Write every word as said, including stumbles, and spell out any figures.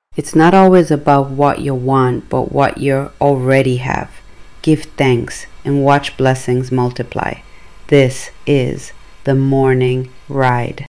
It's not always about what you want, but what you already have. Give thanks and watch blessings multiply. This is the morning ride.